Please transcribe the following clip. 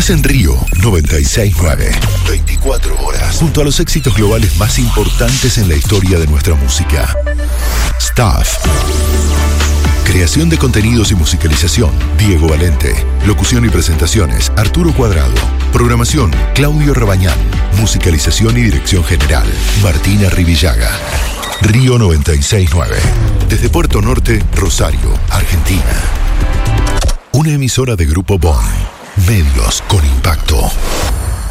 Estás en Río 96.9. 24 horas. Junto a los éxitos globales más importantes en la historia de nuestra música. Staff. Creación de contenidos y musicalización, Diego Valente. Locución y presentaciones, Arturo Cuadrado. Programación, Claudio Rabañán. Musicalización y dirección general, Martina Rivillaga. Río 96.9. Desde Puerto Norte, Rosario, Argentina. Una emisora de Grupo Bond. Medios con impacto.